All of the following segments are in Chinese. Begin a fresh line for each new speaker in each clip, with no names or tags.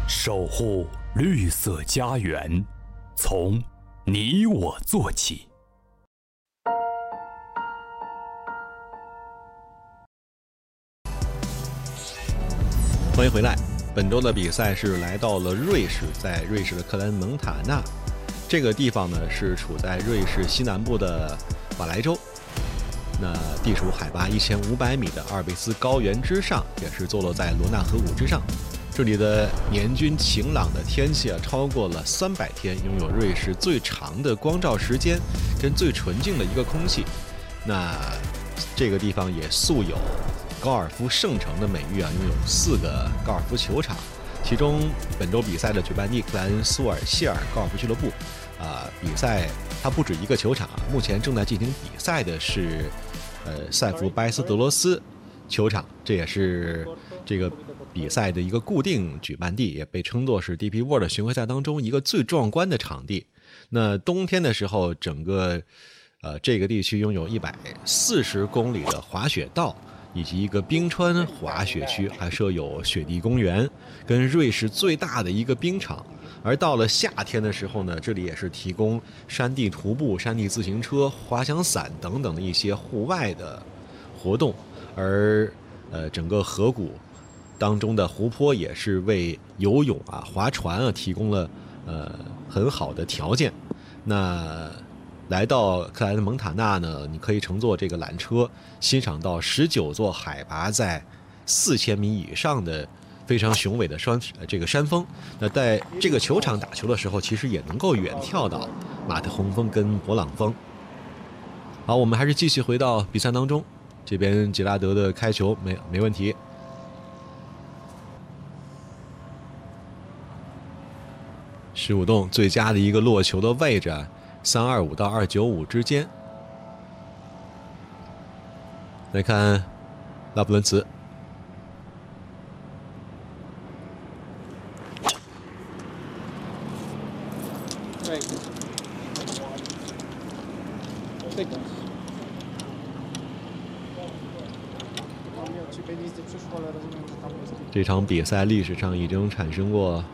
守护绿色家园，从你我做起。
欢迎回来。本周的比赛是来到了瑞士，在瑞士的克兰蒙塔纳这个地方呢，是处在瑞士西南部的瓦莱州。那地处海拔1500米的阿尔卑斯高原之上，也是坐落在罗纳河谷之上。这里的年均晴朗的天气超过了300天，拥有瑞士最长的光照时间跟最纯净的一个空气。那这个地方也素有高尔夫圣城的美誉拥有4个高尔夫球场，其中本周比赛的举办地克莱恩苏尔谢尔高尔夫俱乐部，比赛它不止一个球场，目前正在进行比赛的是塞弗拜斯德罗斯球场，这也是这个比赛的一个固定举办地，也被称作是 DP World 巡回赛当中一个最壮观的场地。那冬天的时候，整个这个地区拥有140公里的滑雪道，以及一个冰川滑雪区，还设有雪地公园，跟瑞士最大的一个冰场。而到了夏天的时候呢，这里也是提供山地徒步、山地自行车、滑翔伞等等的一些户外的活动。而整个河谷当中的湖泊也是为游泳划船提供了很好的条件。那来到克莱恩蒙塔纳呢，你可以乘坐这个缆车，欣赏到19座海拔在4000米以上的非常雄伟的山峰。那在这个球场打球的时候，其实也能够远眺到马特洪峰跟勃朗峰。好，我们还是继续回到比赛当中。这边杰拉德的开球没问题。15洞最佳的一个落球的位置325到295之间。来看拉普伦茨，这场比赛历史上已经产生过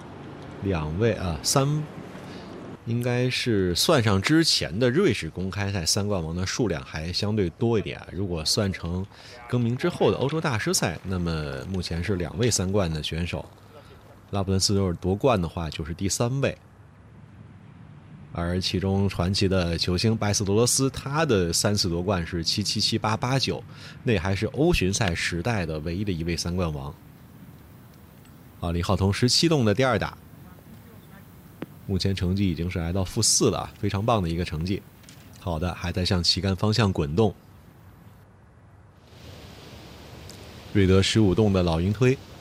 3应该是算上之前的瑞士公开赛3冠王的数量还相对多一点。如果算成更名之后的欧洲大师赛，那么目前是2位3冠的选手，拉普伦斯要是夺冠的话就是第3位。而其中传奇的球星拜斯德罗斯，他的3次夺冠是77、78、89，那还是欧巡赛时代的唯一的一位3冠王。李浩彤17洞的第2打，目前成绩已经是来到负4了，非常棒的一个成绩。好的，还在向旗杆方向滚动。瑞德15洞的老鹰推，